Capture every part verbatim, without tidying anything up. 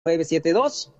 nueve siete dos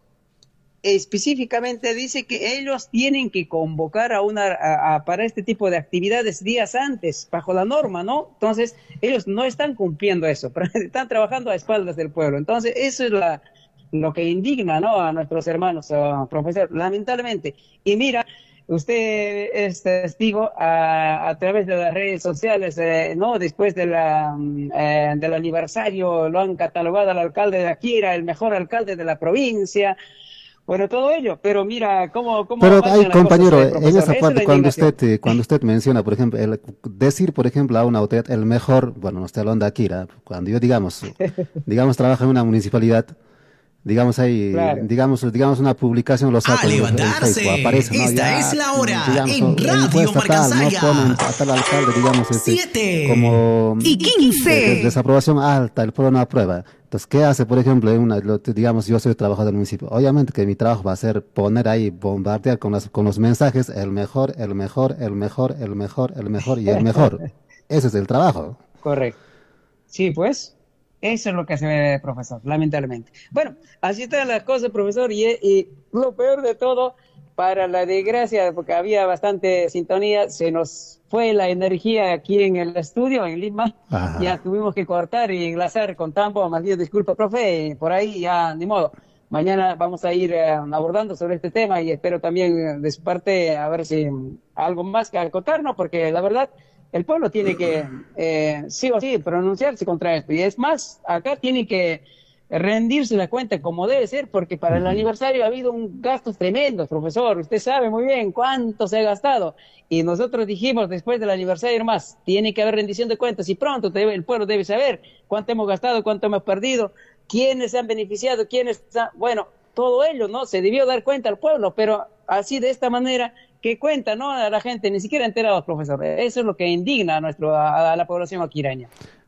específicamente dice que ellos tienen que convocar a una a- a- para este tipo de actividades días antes, bajo la norma, ¿no? Entonces, ellos no están cumpliendo eso, pero están trabajando a espaldas del pueblo. Entonces, eso es la, lo que indigna, ¿no? A nuestros hermanos, ah, profesor, lamentablemente. Y mira, usted es testigo a, a través de las redes sociales, eh, ¿no? Después de la, mm, eh, del aniversario, lo han catalogado al alcalde de Akira, el mejor alcalde de la provincia. Bueno, todo ello, pero mira cómo, cómo Pero hay, marchan las cosas, compañero, eh, en profesor. esa Esa es parte, la cuando indignación. usted, eh, cuando usted menciona, por ejemplo, el, decir, por ejemplo, a una autoridad, el mejor, bueno, no estoy hablando de Akira, cuando yo, digamos, digamos, trabajo en una municipalidad, digamos ahí, Claro. digamos, digamos una publicación, lo A saco en, el- en Facebook, levantarse. aparece, ¿no? Esta es Ya, la mm, hora digamos, en o- Radio encuesta tal, ¿no? Marcansaya. Ponen a tal alcalde, digamos, este, Siete como y de- de- quince. desaprobación alta, el pueblo no aprueba. Entonces, ¿qué hace, por ejemplo, en una, lo- digamos, yo soy trabajador del municipio? Obviamente que mi trabajo va a ser poner ahí, bombardear con, las, con los mensajes, el mejor, el mejor, el mejor, el mejor, el mejor y el mejor. Ese es el trabajo. Correcto. Sí, pues, eso es lo que se ve, profesor, lamentablemente. Bueno, así están las cosas, profesor, y, y lo peor de todo, para la desgracia, porque había bastante sintonía, se nos fue la energía aquí en el estudio, en Lima, ya Ajá. tuvimos que cortar y enlazar con Tambo, más bien disculpa, profe, por ahí ya, ni modo. Mañana vamos a ir eh, abordando sobre este tema y espero también eh, de su parte a ver si mm, algo más que acotarnos, porque la verdad el pueblo tiene que, eh, sí o sí, pronunciarse contra esto. Y es más, acá tiene que rendirse la cuenta como debe ser, porque para el Ujú. aniversario ha habido un gasto tremendo, profesor. Usted sabe muy bien cuánto se ha gastado. Y nosotros dijimos después del aniversario más, tiene que haber rendición de cuentas y pronto debe, el pueblo debe saber cuánto hemos gastado, cuánto hemos perdido, quiénes se han beneficiado, quiénes, han, bueno, todo ello, ¿no? Se debió dar cuenta al pueblo, pero así de esta manera que cuenta, ¿no? A la gente, ni siquiera enterados, profesor. Eso es lo que indigna a, nuestro, a, a la población aquireña.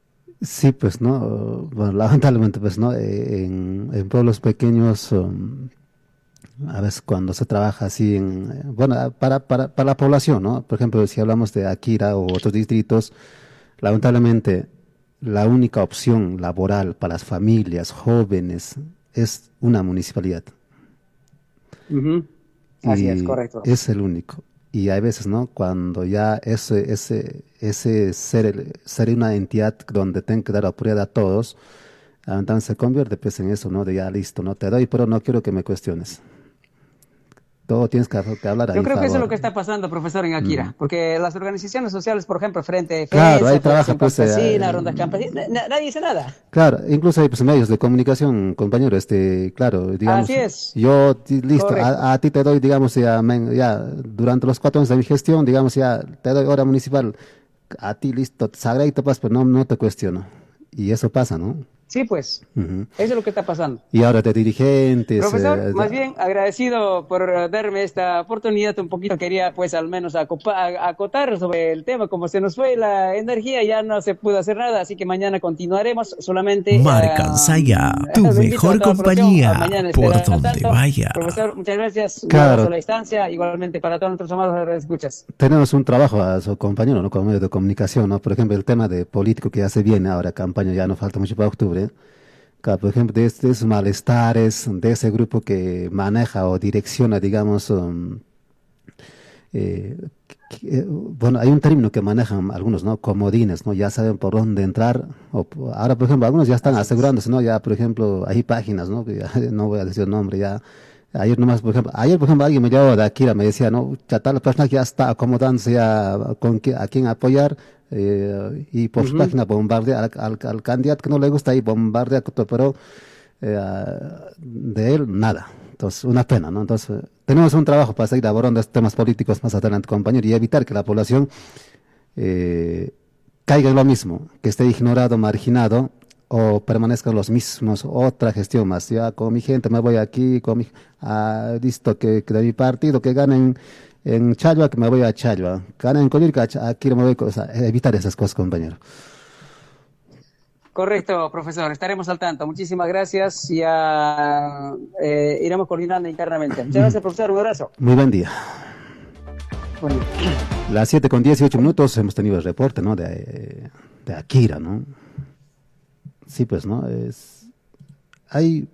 Sí, pues, ¿no? Bueno, lamentablemente, pues, ¿no? Eh, En, en pueblos pequeños, um, a veces cuando se trabaja así en, eh, bueno, ah, para, para, para la población, ¿no? Por ejemplo, si hablamos de Akira o otros distritos, lamentablemente la única opción laboral para las familias jóvenes es una municipalidad Uh -huh. Así es, y correcto. es el único. Y hay veces, ¿no? Cuando ya ese, ese, ese ser, el- ser una entidad donde tenga que dar apoyo a todos, ah, entonces se convierte pues en eso, ¿no? De ya listo, no te doy, pero no quiero que me cuestiones. Todo tienes que, que hablar a Yo mi creo que eso es lo favor. que está pasando, profesor, en Ujú. Akira, porque las organizaciones sociales, por ejemplo, Frente Claro, ahí Defensa, trabaja Federación pues, eh, Campesina, eh, Rondas Campesinas, na- nadie dice nada. claro, incluso hay pues, medios de comunicación, compañero, este, claro, Así digamos, es, yo, ti- listo, correcto. a, a ti te doy, digamos, ya, men- ya, durante los cuatro años de mi gestión, digamos, ya, te doy hora municipal, a ti, listo, sagrado y te vas, pero no, no te cuestiono. Y eso pasa, ¿no? Sí, pues, Ujú. eso es lo que está pasando. Y ahora de dirigentes, Profesor, eh, más bien agradecido por eh, darme esta oportunidad un poquito. Quería pues al menos acopa- a- acotar sobre el tema. Como se nos fue la energía, ya no se pudo hacer nada, así que mañana continuaremos. Solamente eh, Marcansaya, tu lo invito a mejor toda la población a compañía mañana por estar al donde tanto. vaya. Profesor, muchas gracias. Un abrazo a claro, la distancia. Igualmente para todos nuestros amados escuchas. tenemos un trabajo a su compañero, ¿no? Como medio de comunicación, ¿no? Por ejemplo, el tema de político que ya se viene ahora, campaña, ya no falta mucho para octubre. Claro, por ejemplo, de, de esos malestares, de ese grupo que maneja o direcciona, digamos, um, eh, que- eh, bueno, hay un término que manejan algunos, ¿no? Comodines, ¿no? Ya saben por dónde entrar. O, po- ahora, por ejemplo, algunos ya están Así es. asegurándose, ¿no? Ya, por ejemplo, hay páginas, ¿no? Que ya no voy a decir el nombre, ya. Ayer nomás, por ejemplo, ayer, por ejemplo, alguien me llamó de Akira, me decía, ¿no? Ya tal persona que ya está acomodándose ya con qui- a quién apoyar, eh, y por su Ujú. página bombardea al, al, al candidato que no le gusta y bombardea, todo, pero eh, ah, de él nada. Entonces, una pena, ¿no? Entonces, eh, tenemos un trabajo para seguir abordando estos temas políticos más adelante, compañero, y evitar que la población eh, caiga en lo mismo, que esté ignorado, marginado, o permanezcan los mismos, otra gestión más. Ya con mi gente me voy aquí, con mi, ah, listo, que, que de mi partido, que ganen en Chalva, que me voy a Chalva. Ganen en Colirca, aquí no me voy, o sea, evitar esas cosas, compañero. Correcto, profesor. Estaremos al tanto. Muchísimas gracias. Ya eh, iremos coordinando internamente. Muchas gracias, profesor. Un abrazo. Muy buen día. Bueno. Las siete con dieciocho minutos hemos tenido el reporte, ¿no? De, de Akira, ¿no? Sí, pues, ¿no? Es, hay